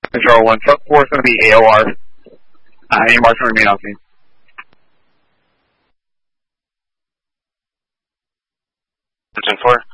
Control 1, truck 4 is going to be AOR. AMR is going to remain on scene. Engine 4.